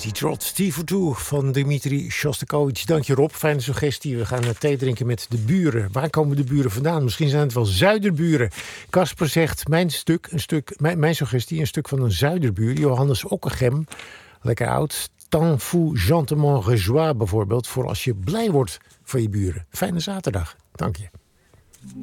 Crazy Trot, Tea for Two van Dimitri Shostakovich. Dank je Rob, fijne suggestie. We gaan thee drinken met de buren. Waar komen de buren vandaan? Misschien zijn het wel zuiderburen. Kasper zegt, mijn suggestie, een stuk van een zuiderbuur. Johannes Ockegem, lekker oud. Tant fou gentiment rejoie bijvoorbeeld, voor als je blij wordt van je buren. Fijne zaterdag, dank je.